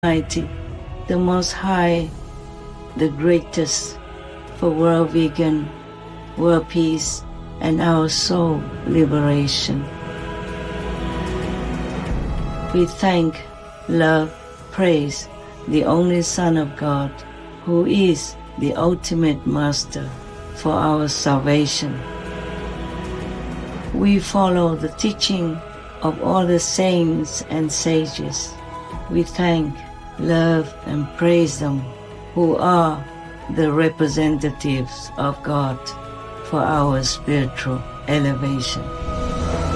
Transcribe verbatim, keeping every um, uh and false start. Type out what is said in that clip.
Almighty, the Most High, the greatest, for world vegan, world peace, and our soul liberation. We thank, love, praise the only Son of God, who is the ultimate Master for our salvation. We follow the teaching of all the saints and sages. We thank, love, and praise them, who are the representatives of God for our spiritual elevation.